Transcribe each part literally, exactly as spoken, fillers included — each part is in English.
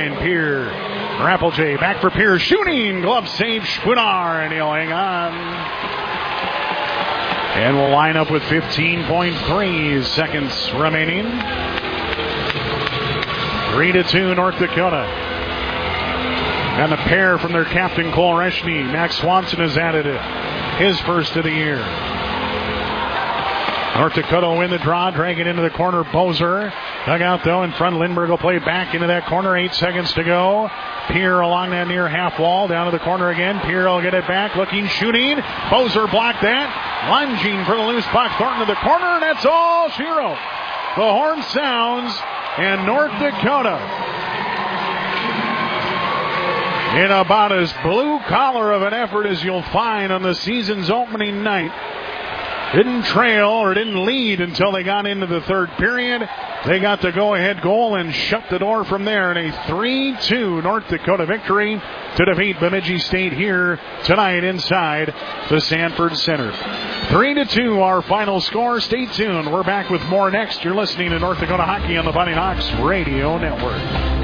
line. Pierre, Rappeljay back for Pierre, shooting, glove save, Spunar, and he'll hang on. And we'll line up with fifteen point three seconds remaining. three to two, North Dakota. And the pair from their captain, Cole Reshny. Max Swanson has added his first of the year. North Dakota will win the draw, drag it into the corner. Bozer dug out though in front. Lindbergh will play back into that corner. Eight seconds to go. Pierre along that near half wall, down to the corner again. Pierre will get it back, looking, shooting. Bozer blocked that. Lunging for the loose puck. Thornton to the corner, and that's all she wrote. The horn sounds, and North Dakota, in about as blue collar of an effort as you'll find on the season's opening night, didn't trail or didn't lead until they got into the third period. They got the go-ahead goal and shut the door from there in a three two North Dakota victory to defeat Bemidji State here tonight inside the Sanford Center. three to two our final score. Stay tuned. We're back with more next. You're listening to North Dakota Hockey on the Fighting Hawks Radio Network.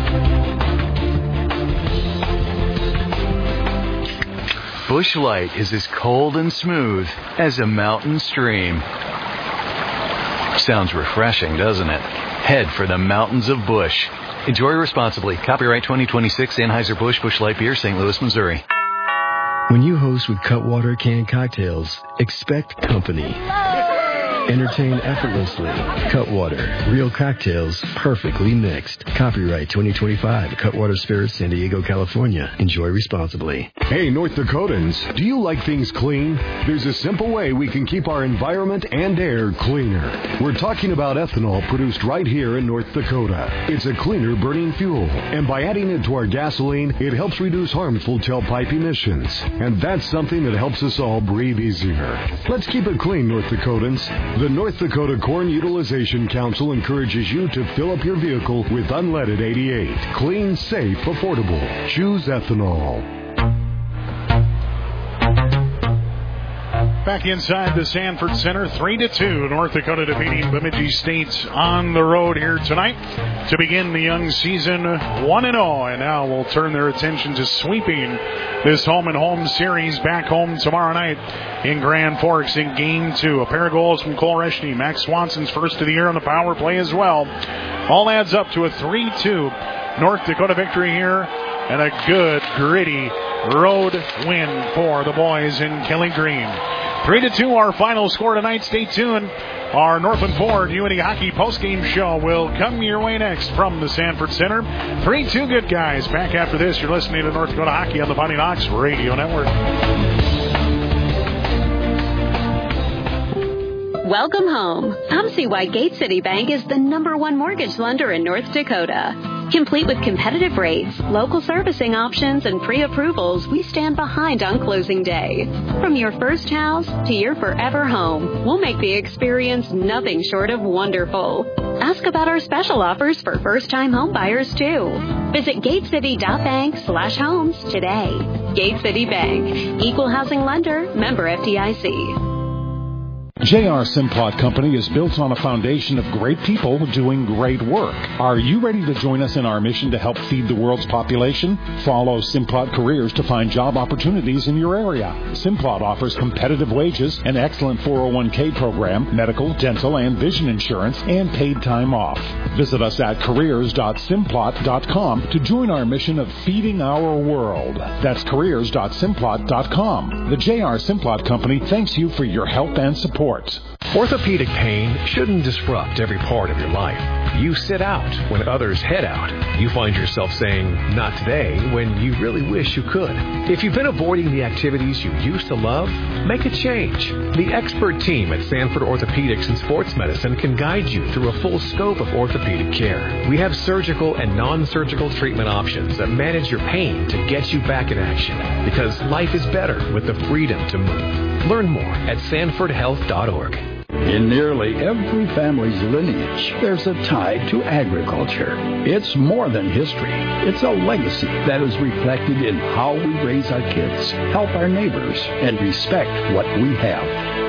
Busch Light is as cold and smooth as a mountain stream. Sounds refreshing, doesn't it? Head for the mountains of Busch. Enjoy responsibly. Copyright twenty twenty-six Anheuser-Busch Busch Light Beer, Saint Louis, Missouri. When you host with Cutwater canned cocktails, expect company. Entertain effortlessly. Cutwater. Real cocktails, perfectly mixed. Copyright twenty twenty-five. Cutwater Spirits, San Diego, California. Enjoy responsibly. Hey, North Dakotans, do you like things clean? There's a simple way we can keep our environment and air cleaner. We're talking about ethanol produced right here in North Dakota. It's a cleaner burning fuel, and by adding it to our gasoline, it helps reduce harmful tailpipe emissions. And that's something that helps us all breathe easier. Let's keep it clean, North Dakotans. The North Dakota Corn Utilization Council encourages you to fill up your vehicle with unleaded eighty-eight. Clean, safe, affordable. Choose ethanol. Back inside the Sanford Center, three to two. North Dakota defeating Bemidji State on the road here tonight to begin the young season one and oh. And now we'll turn their attention to sweeping this home-and-home series back home tomorrow night in Grand Forks in Game two. A pair of goals from Cole Reshny. Max Swanson's first of the year on the power play as well. All adds up to a three two North Dakota victory here, and a good, gritty road win for the boys in Kelly Green. Three to two, our final score tonight. Stay tuned. Our Northland Ford U N E Hockey postgame show will come your way next from the Sanford Center. three two, good guys. Back after this, you're listening to North Dakota Hockey on the Fighting Hawks Radio Network. Welcome home. Come see why Gate City Bank is the number one mortgage lender in North Dakota. Complete with competitive rates, local servicing options, and pre-approvals, we stand behind on closing day. From your first house to your forever home, we'll make the experience nothing short of wonderful. Ask about our special offers for first-time home buyers, too. Visit gatecity.bank slash homes today. Gate City Bank, equal housing lender, member F D I C. J R Simplot Company is built on a foundation of great people doing great work. Are you ready to join us in our mission to help feed the world's population? Follow Simplot Careers to find job opportunities in your area. Simplot offers competitive wages, an excellent four oh one k program, medical, dental, and vision insurance, and paid time off. Visit us at careers dot simplot dot com to join our mission of feeding our world. That's careers dot simplot dot com. The J R Simplot Company thanks you for your help and support. Orthopedic pain shouldn't disrupt every part of your life. You sit out when others head out. You find yourself saying, not today, when you really wish you could. If you've been avoiding the activities you used to love, make a change. The expert team at Sanford Orthopedics and Sports Medicine can guide you through a full scope of orthopedic care. We have surgical and non-surgical treatment options that manage your pain to get you back in action, because life is better with the freedom to move. Learn more at sanford health dot org. In nearly every family's lineage, there's a tie to agriculture. It's more than history. It's a legacy that is reflected in how we raise our kids, help our neighbors, and respect what we have.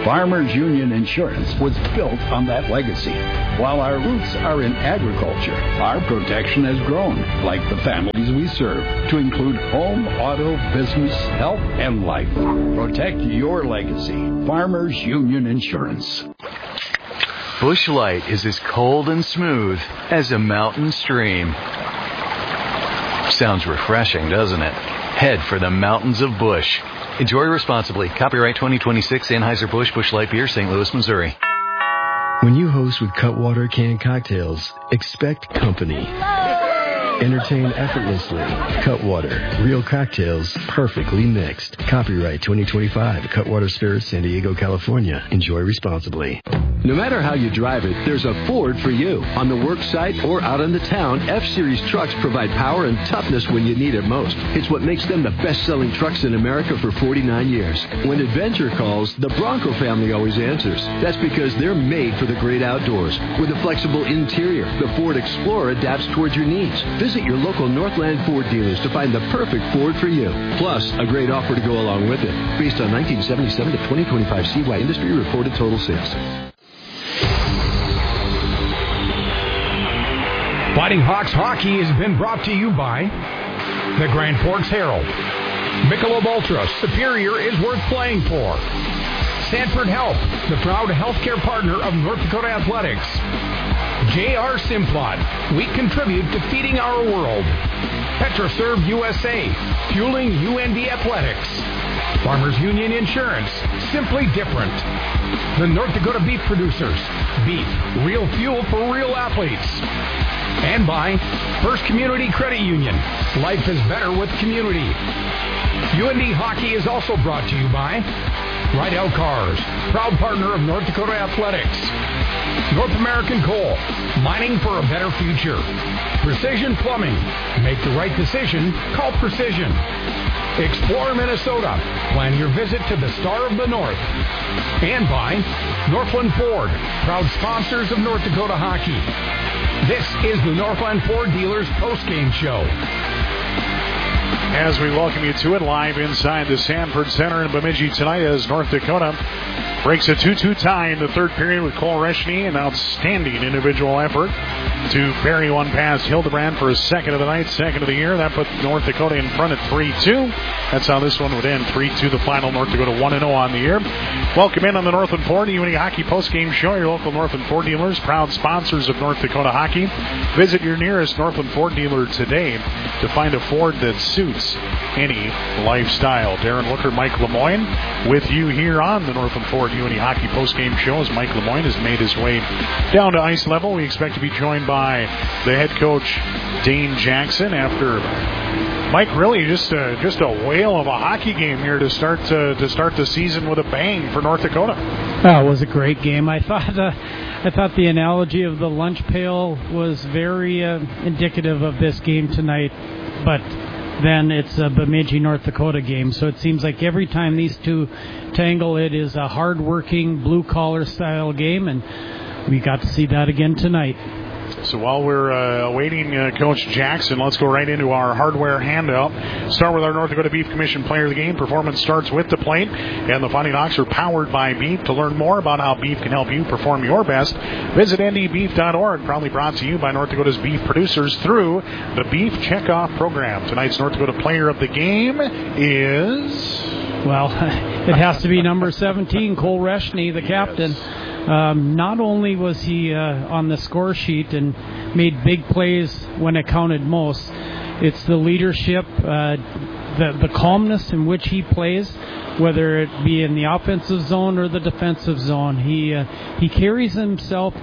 Farmers Union Insurance was built on that legacy. While our roots are in agriculture, our protection has grown, like the families we serve, to include home, auto, business, health, and life. Protect your legacy. Farmers Union Insurance. Busch Light is as cold and smooth as a mountain stream. Sounds refreshing, doesn't it? Head for the mountains of Busch. Enjoy responsibly. Copyright twenty twenty-six Anheuser-Busch Busch Light Beer, Saint Louis, Missouri. When you host with Cutwater canned cocktails, expect company. Entertain effortlessly. Cutwater. Real cocktails, perfectly mixed. Copyright twenty twenty-five. Cutwater Spirits, San Diego, California. Enjoy responsibly. No matter how you drive it, there's a Ford for you. On the work site or out in the town, F-Series trucks provide power and toughness when you need it most. It's what makes them the best-selling trucks in America for forty-nine years. When adventure calls, the Bronco family always answers. That's because they're made for the great outdoors. With a flexible interior, the Ford Explorer adapts towards your needs. Visit your local Northland Ford dealers to find the perfect Ford for you. Plus, a great offer to go along with it. Based on nineteen seventy-seven to twenty twenty-five C Y industry reported total sales. Fighting Hawks Hockey has been brought to you by the Grand Forks Herald, Michelob Ultra, Superior is worth playing for, Sanford Health, the proud healthcare partner of North Dakota Athletics, J R Simplot, we contribute to feeding our world, PetroServe U S A, fueling U N D Athletics, Farmers Union Insurance, simply different, the North Dakota Beef Producers, beef, real fuel for real athletes, and by First Community Credit Union. Life is better with community. U N D Hockey is also brought to you by Rydell Cars, proud partner of North Dakota Athletics. North American Coal, mining for a better future. Precision Plumbing, make the right decision, call Precision. Explore Minnesota, plan your visit to the Star of the North. And by Northland Ford, proud sponsors of North Dakota Hockey. This is the Northland Ford Dealers postgame show. As we welcome you to it live inside the Sanford Center in Bemidji tonight as North Dakota breaks a two two tie in the third period with Cole Reschny, an outstanding individual effort to bury one past Hildebrand for his second of the night, second of the year. That put North Dakota in front at three two. That's how this one would end, three two the final. North Dakota one and oh on the year. Welcome in on the Northland Ford U N E Hockey postgame show. Your local Northland Ford dealers, proud sponsors of North Dakota Hockey. Visit your nearest Northland Ford dealer today to find a Ford that suits any lifestyle. Darren Looker, Mike Lemoyne with you here on the Northland Ford U N E Hockey postgame show as Mike Lemoyne has made his way down to ice level. We expect to be joined by the head coach, Dane Jackson, after Mike, really just a, just a whale of a hockey game here to start uh, to start the season with a bang for North Dakota. Oh, it was a great game. I thought uh, I thought the analogy of the lunch pail was very uh, indicative of this game tonight, but then it's a Bemidji, North Dakota game. So it seems like every time these two tangle, it is a hard-working, blue-collar style game, and we got to see that again tonight. So while we're uh, awaiting uh, Coach Jackson, let's go right into our hardware handout. Start with our North Dakota Beef Commission Player of the Game. Performance starts with the plate, and the Fighting Hawks are powered by beef. To learn more about how beef can help you perform your best, visit N D beef dot org. Probably brought to you by North Dakota's beef producers through the Beef Checkoff program. Tonight's North Dakota Player of the Game is... Well, it has to be number seventeen, Cole Reschny, the captain. Yes. Um, not only was he uh, on the score sheet and made big plays when it counted most, it's the leadership, uh, the, the calmness in which he plays, whether it be in the offensive zone or the defensive zone. He uh, he carries himself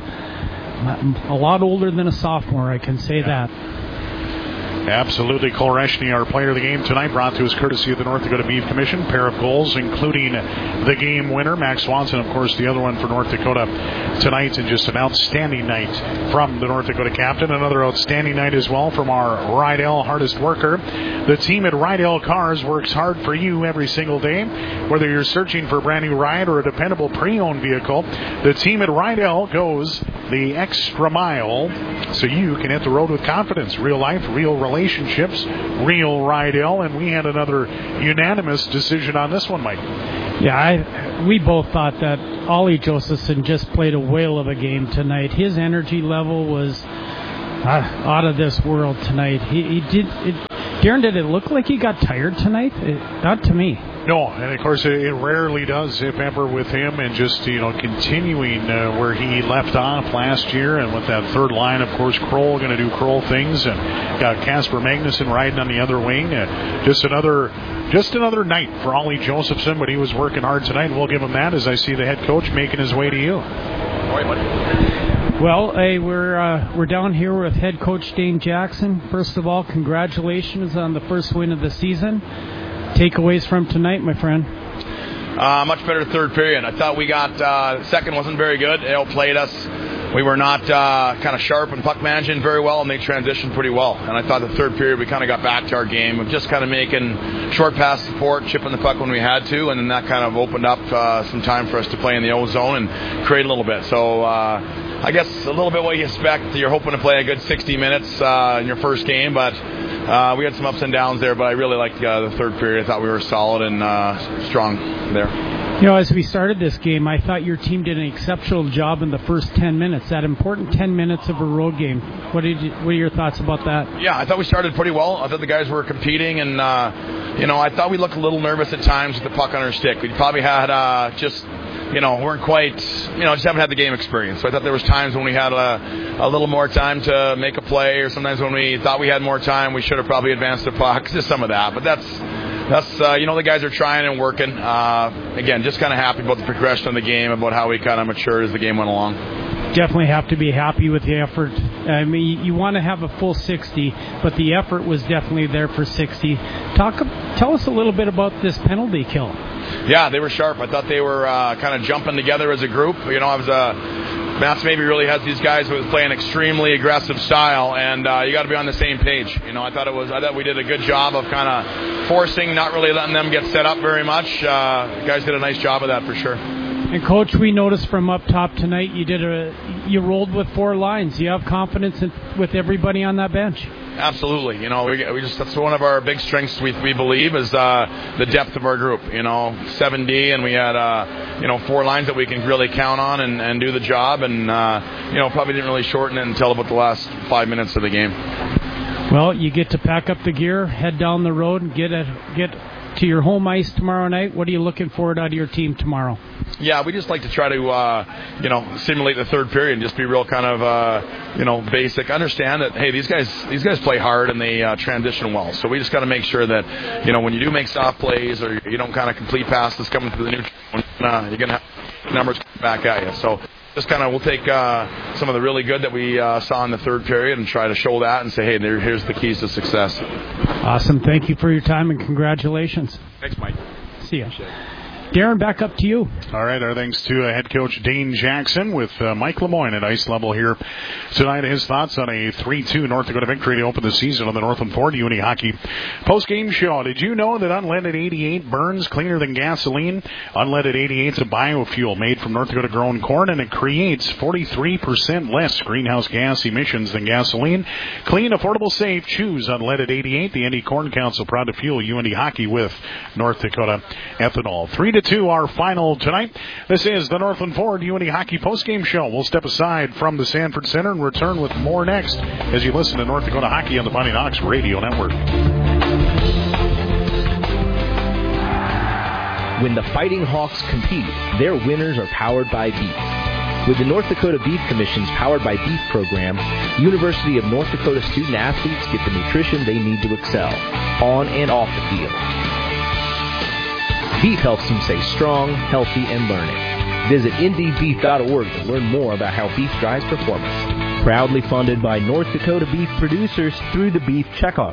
a lot older than a sophomore, I can say yeah. that. Absolutely. Cole Reschny, our player of the game tonight, brought to us courtesy of the North Dakota Beef Commission. Pair of goals, including the game winner, Max Swanson, of course, the other one for North Dakota tonight, and just an outstanding night from the North Dakota captain. Another outstanding night as well from our Rydell hardest worker. The team at Rydell Cars works hard for you every single day. Whether you're searching for a brand new ride or a dependable pre-owned vehicle, the team at Rydell goes the extra mile so you can hit the road with confidence. Real life, real relationships, real Rydell, and we had another unanimous decision on this one, Mike. Yeah, I, we both thought that Ollie Josephson just played a whale of a game tonight. His energy level was uh, out of this world tonight. He, he did. It, Darren, did it look like he got tired tonight? It, not to me. No, and of course it, it rarely does, if ever, with him, and just, you know, continuing uh, where he left off last year, and with that third line, of course, Kroll going to do Kroll things, and got Casper Magnuson riding on the other wing. Uh, just another just another night for Ollie Josephson, but he was working hard tonight, and we'll give him that as I see the head coach making his way to you. All right, buddy. Well, hey, we're uh, we're down here with head coach Dane Jackson. First of all, congratulations on the first win of the season. Takeaways from tonight, my friend? Uh, much better third period. I thought we got, uh, second wasn't very good. They outplayed us. We were not uh, kind of sharp and puck managing very well, and they transitioned pretty well. And I thought the third period we kind of got back to our game of just kind of making short pass support, chipping the puck when we had to, and then that kind of opened up uh, some time for us to play in the O-zone and create a little bit. So uh, I guess a little bit what you expect. You're hoping to play a good sixty minutes uh, in your first game, but uh, we had some ups and downs there. But I really liked uh, the third period. I thought we were solid and uh, strong there. You know, as we started this game, I thought your team did an exceptional job in the first ten minutes, that important ten minutes of a road game. What did you, what are your thoughts about that? Yeah, I thought we started pretty well. I thought the guys were competing, and, uh, you know, I thought we looked a little nervous at times with the puck on our stick. We probably had uh, just, you know, weren't quite, you know, just haven't had the game experience. So I thought there was times when we had a, a little more time to make a play, or sometimes when we thought we had more time, we should have probably advanced the puck, just some of that. But that's... That's, uh, you know, the guys are trying and working. Uh, again, just kind of happy about the progression of the game, about how we kind of matured as the game went along. Definitely have to be happy with the effort. I mean, you want to have a full sixty, but the effort was definitely there for sixty. Talk, tell us a little bit about this penalty kill. Yeah, they were sharp. I thought they were uh, kind of jumping together as a group. You know, I was uh, Matt's maybe really has these guys who play an extremely aggressive style, and uh, you got to be on the same page. You know, I thought it was. I thought we did a good job of kind of forcing, not really letting them get set up very much. Uh, the guys did a nice job of that for sure. And Coach, we noticed from up top tonight, you did a you rolled with four lines. You have confidence in, with everybody on that bench. Absolutely. You know, we, we just that's one of our big strengths, we we believe, is uh, the depth of our group. You know, seven D, and we had, uh, you know, four lines that we can really count on and, and do the job. And, uh, you know, probably didn't really shorten it until about the last five minutes of the game. Well, you get to pack up the gear, head down the road, and get a, get to your home ice tomorrow night. What are you looking forward out of your team tomorrow? Yeah, we just like to try to, uh, you know, simulate the third period and just be real kind of, uh, you know, basic. Understand that, hey, these guys these guys play hard and they uh, transition well. So we just got to make sure that, you know, when you do make soft plays or you don't kind of complete passes coming through the neutral, uh, you're going to have numbers back at you. So just kind of we'll take uh, some of the really good that we uh, saw in the third period and try to show that and say, hey, there, here's the keys to success. Awesome. Thank you for your time and congratulations. Thanks, Mike. See ya. Darren, back up to you. All right, our thanks to uh, head coach Dane Jackson with uh, Mike Lemoyne at ice level here tonight. His thoughts on a three two North Dakota victory to open the season on the Northland Ford Uni Hockey post-game show. Did you know that unleaded eighty-eight burns cleaner than gasoline? Unleaded eighty-eight is a biofuel made from North Dakota-grown corn, and it creates forty-three percent less greenhouse gas emissions than gasoline. Clean, affordable, safe. Choose unleaded eighty-eight. The Indy Corn Council proud to fuel U N D Hockey with North Dakota ethanol. three to two, our final tonight. This is the Northland Ford U N D Hockey postgame show. We'll step aside from the Sanford Center and return with more next as you listen to North Dakota Hockey on the Fighting Hawks Radio Network. When the Fighting Hawks compete, their winners are powered by beef. With the North Dakota Beef Commission's Powered by Beef program, University of North Dakota student athletes get the nutrition they need to excel, on and off the field. Beef helps them stay strong, healthy, and learning. Visit indeed beef dot org to learn more about how beef drives performance. Proudly funded by North Dakota beef producers through the Beef Checkoff.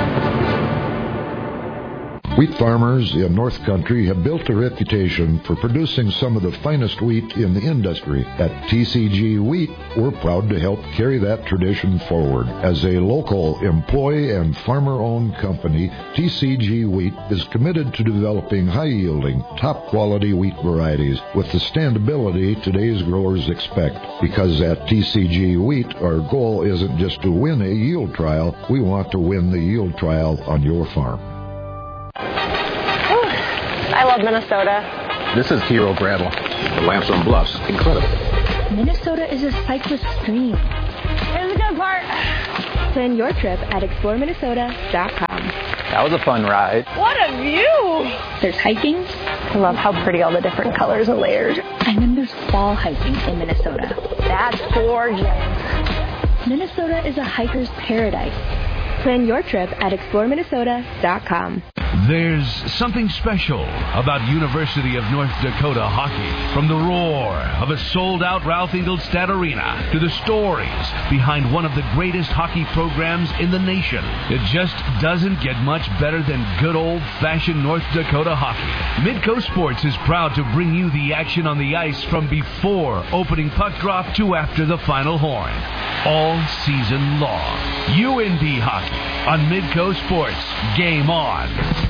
Wheat farmers in North Country have built a reputation for producing some of the finest wheat in the industry. At T C G Wheat, we're proud to help carry that tradition forward. As a local employee and farmer-owned company, T C G Wheat is committed to developing high-yielding, top-quality wheat varieties with the standability today's growers expect. Because at T C G Wheat, our goal isn't just to win a yield trial, we want to win the yield trial on your farm. I love Minnesota. This is hero gravel. The lamps on bluffs, incredible. Minnesota is a cyclist dream. Here's the good part. Plan your trip at explore minnesota dot com. That was a fun ride. What a view! There's hiking. I love how pretty all the different colors are layered. And then there's fall hiking in Minnesota. That's gorgeous. Minnesota is a hiker's paradise. Plan your trip at explore minnesota dot com. There's something special about University of North Dakota hockey. From the roar of a sold-out Ralph Engelstad Arena to the stories behind one of the greatest hockey programs in the nation, it just doesn't get much better than good old-fashioned North Dakota hockey. Midco Sports is proud to bring you the action on the ice from before opening puck drop to after the final horn, all season long. U N D hockey on Midco Sports. Game on.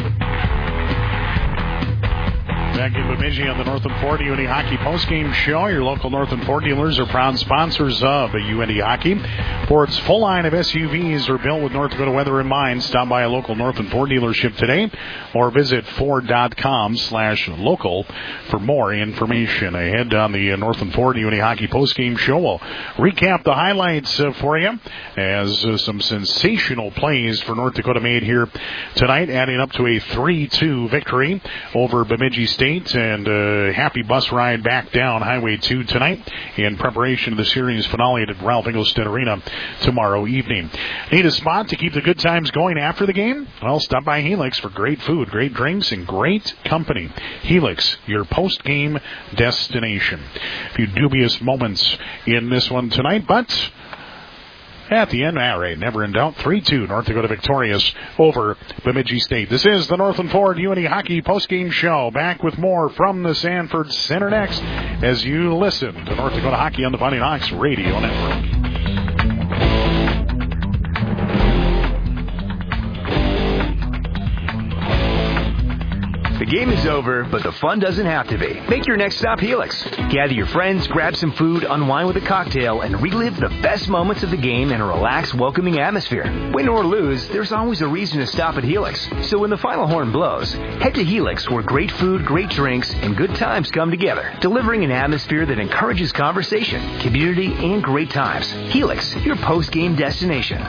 Back in Bemidji on the Northland Ford U N D Hockey postgame show. Your local Northland Ford dealers are proud sponsors of U N D Hockey. Ford's full line of S U Vs are built with North Dakota weather in mind. Stop by a local Northland Ford dealership today or visit Ford.com slash local for more information. Ahead on the Northland Ford U N D Hockey postgame show, we'll recap the highlights uh, for you as uh, some sensational plays for North Dakota made here tonight, adding up to a three two victory over Bemidji State. And a happy bus ride back down Highway two tonight in preparation of the series finale at Ralph Engelstad Arena tomorrow evening. Need a spot to keep the good times going after the game? Well, stop by Helix for great food, great drinks, and great company. Helix, your post-game destination. A few dubious moments in this one tonight, but at the end, all right, never in doubt, three two, North Dakota victorious over Bemidji State. This is the Northland Ford U N D Hockey postgame show. Back with more from the Sanford Center next as you listen to North Dakota Hockey on the Fighting Hawks Radio Network. The game is over, but the fun doesn't have to be. Make your next stop Helix. Gather your friends, grab some food, unwind with a cocktail, and relive the best moments of the game in a relaxed, welcoming atmosphere. Win or lose, there's always a reason to stop at Helix. So when the final horn blows, head to Helix, where great food, great drinks, and good times come together, delivering an atmosphere that encourages conversation, community, and great times. Helix, your post-game destination.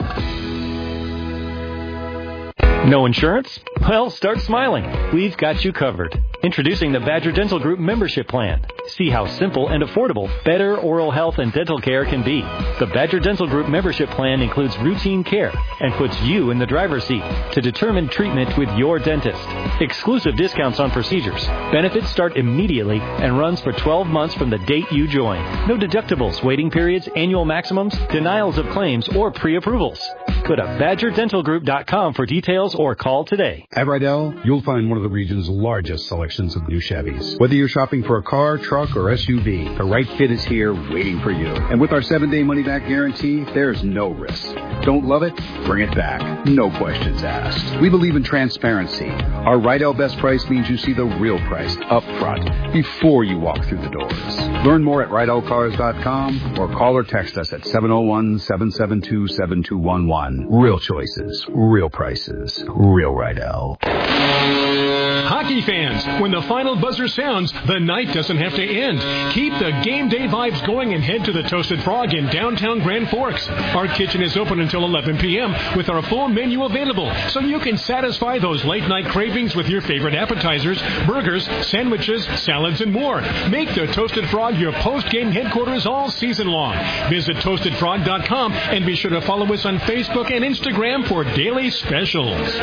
No insurance? Well, start smiling. We've got you covered. Introducing the Badger Dental Group membership plan. See how simple and affordable better oral health and dental care can be. The Badger Dental Group membership plan includes routine care and puts you in the driver's seat to determine treatment with your dentist. Exclusive discounts on procedures. Benefits start immediately and runs for twelve months from the date you join. No deductibles, waiting periods, annual maximums, denials of claims, or pre-approvals. Go to badger dental group dot com for details or call today. At Rydell, you'll find one of the region's largest selections of new Chevys. Whether you're shopping for a car, truck, or S U V, the right fit is here waiting for you. And with our seven-day money-back guarantee, there's no risk. Don't love it? Bring it back. No questions asked. We believe in transparency. Our Rydell Best Price means you see the real price up front before you walk through the doors. Learn more at rydell cars dot com or call or text us at seven oh one, seven seven two, seven two one one. Real choices, real prices, real Rydell. Hockey fans, when the final buzzer sounds, the night doesn't have to end. Keep the game day vibes going and head to the Toasted Frog in downtown Grand Forks. Our kitchen is open until eleven p.m. with our full menu available, so you can satisfy those late night cravings with your favorite appetizers, burgers, sandwiches, salads, and more. Make the Toasted Frog your post-game headquarters all season long. Visit toasted frog dot com and be sure to follow us on Facebook and Instagram for daily specials.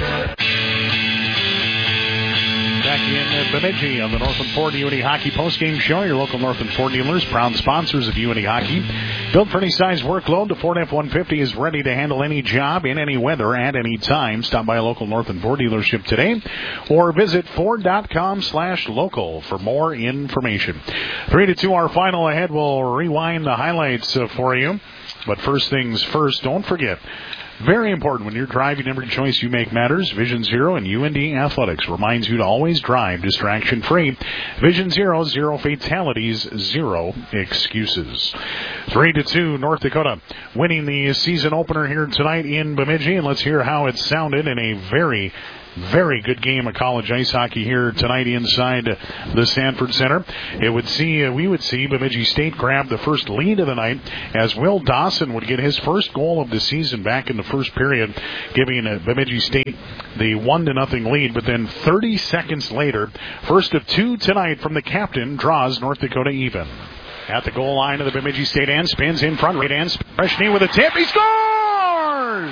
Back in Bemidji on the Northland Ford U N D Hockey postgame show. Your local Northland Ford dealers, proud sponsors of U N D Hockey. Built for any size workload, the Ford F one fifty is ready to handle any job in any weather at any time. Stop by a local Northland Ford dealership today or visit Ford.com slash local for more information. Three to two, our final ahead. We'll rewind the highlights uh, for you. But first things first, don't forget, very important when you're driving, every choice you make matters. Vision Zero and U N D Athletics reminds you to always drive distraction-free. Vision Zero, zero fatalities, zero excuses. Three to two, North Dakota winning the season opener here tonight in Bemidji, and let's hear how it sounded in a very very good game of college ice hockey here tonight inside the Sanford Center. It would see uh, we would see Bemidji State grab the first lead of the night as Will Dawson would get his first goal of the season back in the first period, giving uh, Bemidji State the one to nothing lead. But then thirty seconds later, first of two tonight from the captain, draws North Dakota even. At the goal line of the Bemidji State end, spins in front, right end, Reshny with a tip, he scores!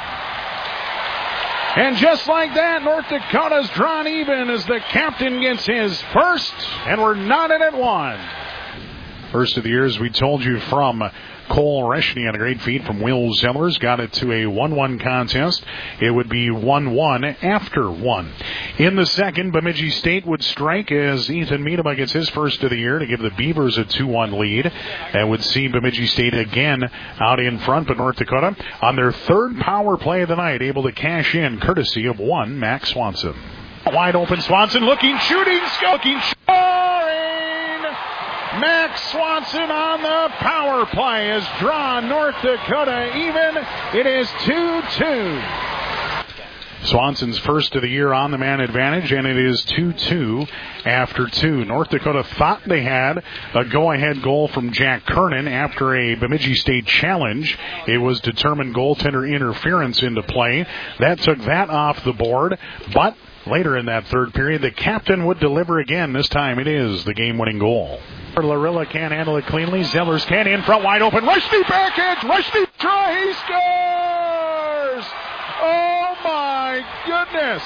And just like that, North Dakota's drawn even as the captain gets his first, and we're knotted at one. First of the year, as we told you, from Cole Reshny on a great feed from Will Zellers. Got it to a one one contest. It would be one one after one. In the second, Bemidji State would strike as Ethan Miedema gets his first of the year to give the Beavers a two one lead. And would see Bemidji State again out in front, but North Dakota on their third power play of the night able to cash in courtesy of one Max Swanson. Wide open Swanson looking, shooting, looking, scoring! Max Swanson on the power play has drawn North Dakota even. It is two two. Swanson's first of the year on the man advantage, and it is two two after two. North Dakota thought they had a go-ahead goal from Jack Kernan after a Bemidji State challenge. It was determined goaltender interference into play. That took that off the board, but later in that third period, the captain would deliver again. This time it is the game-winning goal. Larilla can't handle it cleanly. Zellers can in front, wide open. Reshny backhands. Reshny try. He scores! Oh, my goodness.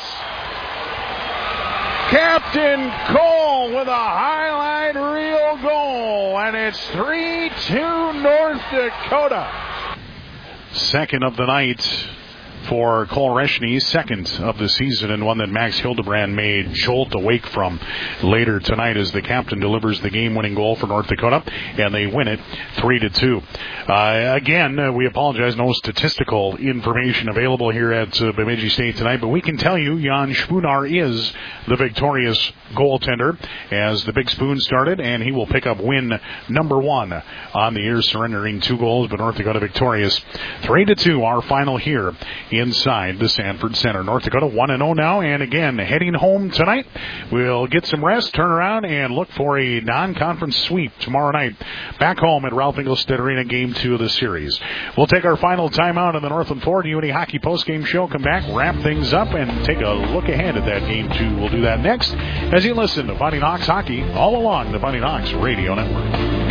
Captain Cole with a highlight reel goal, and it's three two North Dakota. Second of the night for Cole Reshny, second of the season, and one that Max Hildebrand may jolt awake from later tonight as the captain delivers the game-winning goal for North Dakota, and they win it three to two. Uh, again, uh, we apologize, no statistical information available here at uh, Bemidji State tonight, but we can tell you Jan Spunar is the victorious goaltender as the Big Spoon started, and he will pick up win number one on the year, surrendering two goals, but North Dakota victorious three to two. Our final here inside the Sanford Center. North Dakota one and oh now, and again heading home tonight. We'll get some rest, turn around, and look for a non-conference sweep tomorrow night back home at Ralph Engelstad Arena, game two of the series. We'll take our final timeout in the Northland Ford U N E Hockey postgame show, come back, wrap things up, and take a look ahead at that game two. We'll do that next as you listen to Fighting Hawks Hockey all along the Fighting Hawks Radio Network.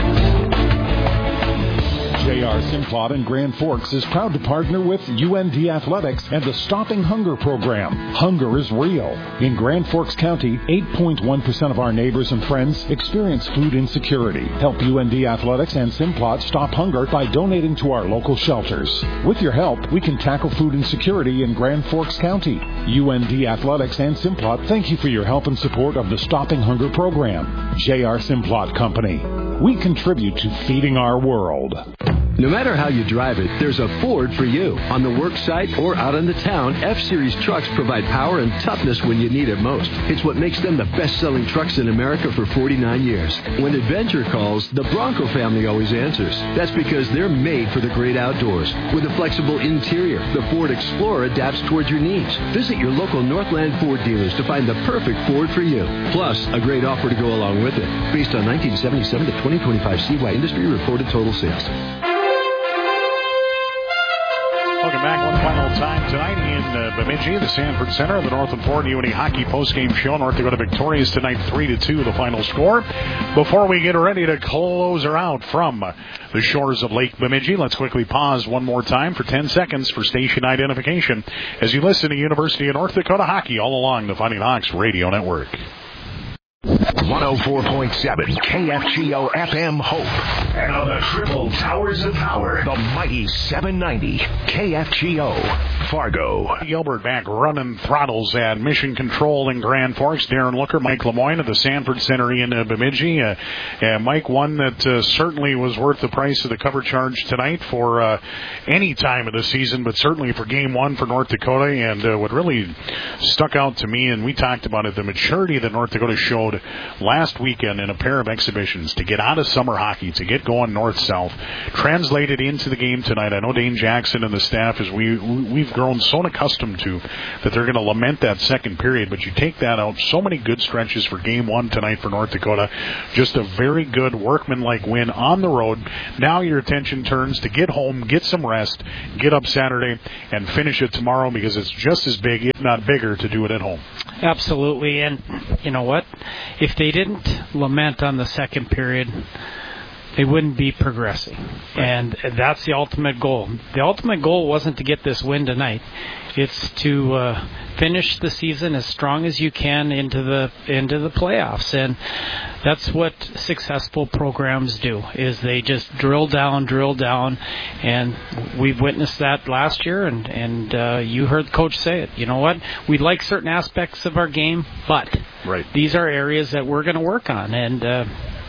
J R Simplot in Grand Forks is proud to partner with U N D Athletics and the Stopping Hunger program. Hunger is real. In Grand Forks County, eight point one percent of our neighbors and friends experience food insecurity. Help U N D Athletics and Simplot stop hunger by donating to our local shelters. With your help, we can tackle food insecurity in Grand Forks County. U N D Athletics and Simplot thank you for your help and support of the Stopping Hunger program. J R Simplot Company. We contribute to feeding our world. No matter how you drive it, there's a Ford for you. On the work site or out in the town, F-Series trucks provide power and toughness when you need it most. It's what makes them the best-selling trucks in America for forty-nine years. When adventure calls, the Bronco family always answers. That's because they're made for the great outdoors. With a flexible interior, the Ford Explorer adapts towards your needs. Visit your local Northland Ford dealers to find the perfect Ford for you. Plus, a great offer to go along with it. Based on nineteen seventy-seven to twenty twenty-five C Y Industry reported total sales. Welcome back one final time tonight in uh, Bemidji, the Sanford Center, the Northland Ford U N E Hockey postgame show. North Dakota victorious tonight, three to two, the final score. Before we get ready to close her out from uh, the shores of Lake Bemidji, let's quickly pause one more time for ten seconds for station identification as you listen to University of North Dakota Hockey all along the Fighting Hawks Radio Network. one oh four point seven K F G O F M Hope. And on the triple towers of power, the mighty seven ninety K F G O Fargo. Gilbert back running throttles at Mission Control in Grand Forks. Darren Looker, Mike Lemoyne at the Sanford Center in uh, Bemidji. Uh, uh, Mike, one that uh, certainly was worth the price of the cover charge tonight for uh, any time of the season, but certainly for game one for North Dakota. And uh, what really stuck out to me, and we talked about it, the maturity that North Dakota showed last weekend in a pair of exhibitions to get out of summer hockey, to get going north-south, translated into the game tonight. I know Dane Jackson and the staff, as we, we've grown so accustomed to, that they're going to lament that second period, but you take that out, so many good stretches for game one tonight for North Dakota. Just a very good workman-like win on the road. Now your attention turns to get home, get some rest, get up Saturday, and finish it tomorrow, because it's just as big, if not bigger, to do it at home. Absolutely, and you know what? If they didn't lament on the second period, they wouldn't be progressing. Right. And that's the ultimate goal. The ultimate goal wasn't to get this win tonight. It's to uh, finish the season as strong as you can into the into the playoffs. And that's what successful programs do, is they just drill down, drill down. And we've witnessed that last year, and, and uh, you heard the coach say it. You know what? We like certain aspects of our game, but right. these are areas that we're going to work on. And uh,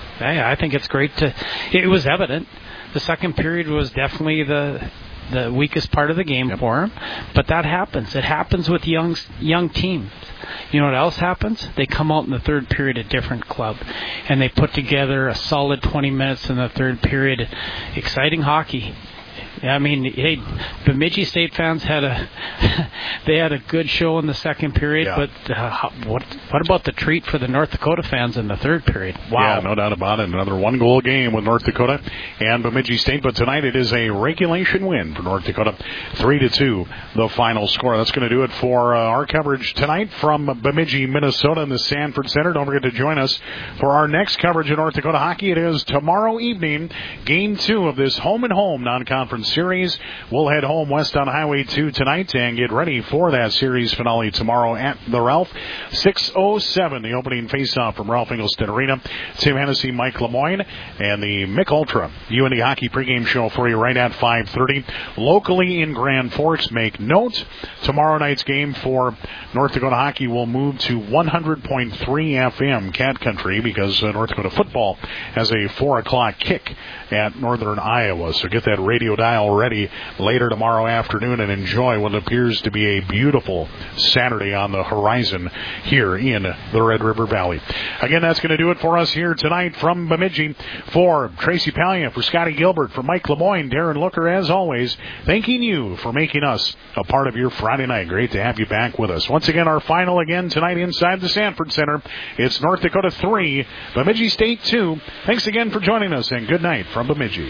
I think it's great to... It was evident. The second period was definitely the... the weakest part of the game yep. for him, but that happens. It happens with young young teams. You know what else happens? They come out in the third period a different club, and they put together a solid twenty minutes in the third period. Exciting hockey. I mean, hey, Bemidji State fans had a they had a good show in the second period, yeah. but uh, what what about the treat for the North Dakota fans in the third period? Wow. Yeah, no doubt about it. Another one-goal game with North Dakota and Bemidji State, but tonight it is a regulation win for North Dakota, three to two, the final score. That's going to do it for uh, our coverage tonight from Bemidji, Minnesota, in the Sanford Center. Don't forget to join us for our next coverage of North Dakota hockey. It is tomorrow evening, game two of this home-and-home non-conference series. We'll head home west on Highway two tonight and get ready for that series finale tomorrow at the Ralph. six oh seven, the opening faceoff from Ralph Engelstad Arena. Tim Hennessy, Mike Lemoyne, and the Mick Ultra U N D Hockey pregame show for you right at five thirty. Locally in Grand Forks, make note, tomorrow night's game for North Dakota hockey will move to one hundred point three F M Cat Country, because uh, North Dakota football has a four o'clock kick at Northern Iowa. So get that radio dial ready later tomorrow afternoon and enjoy what appears to be a beautiful Saturday on the horizon here in the Red River Valley. Again, that's going to do it for us here tonight from Bemidji. For Tracy Palia, for Scotty Gilbert, for Mike Lemoyne, Darren Looker, as always, thanking you for making us a part of your Friday night. Great to have you back with us. Once again, our final again tonight inside the Sanford Center. It's North Dakota three, Bemidji State two. Thanks again for joining us, and good night from Bemidji.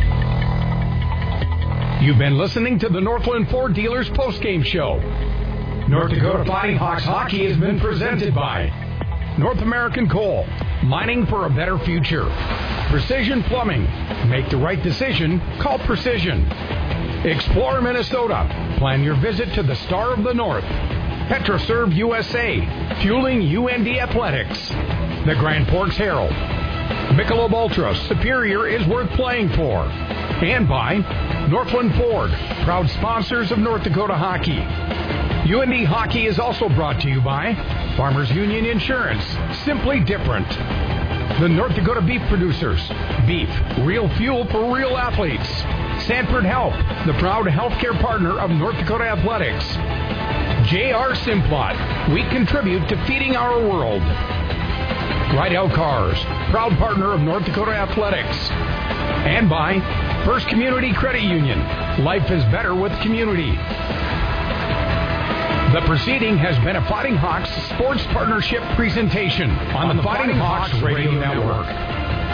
You've been listening to the Northland Ford Dealers postgame show. North Dakota Fighting Hawks hockey has been presented by North American Coal, mining for a better future. Precision Plumbing, make the right decision, call Precision. Explore Minnesota, plan your visit to the Star of the North. PetroServe U S A, fueling U N D athletics. The Grand Forks Herald. Michelob Ultra, Superior is worth playing for. And by Northland Ford, proud sponsors of North Dakota hockey. U N D Hockey is also brought to you by Farmers Union Insurance, simply different. The North Dakota Beef Producers, beef, real fuel for real athletes. Sanford Health, the proud healthcare partner of North Dakota Athletics. J R Simplot, we contribute to feeding our world. Rydell Cars, proud partner of North Dakota Athletics. And by First Community Credit Union, life is better with community. The proceeding has been a Fighting Hawks sports partnership presentation on, on the, the Fighting, Fighting Hawks, Hawks Radio, Radio Network. Network.